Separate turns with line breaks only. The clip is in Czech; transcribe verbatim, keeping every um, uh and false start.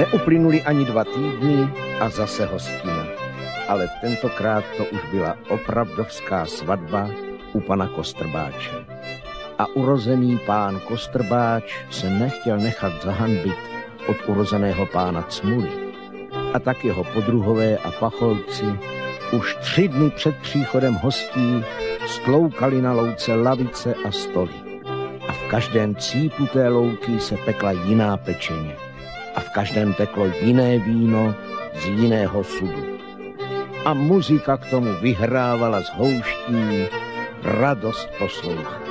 Neuplynuli ani dva týdny a zase hostina. Ale tentokrát to už byla opravdovská svatba u pana Kostrbáče. A urozený pán Kostrbáč se nechtěl nechat zahanbit od urozeného pána Cmuly. A tak jeho podruhové a pacholci už tři dny před příchodem hostí stloukali na louce lavice a stoly. A v každém cípu té louky se pekla jiná pečeně. A v každém teklo jiné víno z jiného sudu. A muzika k tomu vyhrávala z houští, radost poslouchat.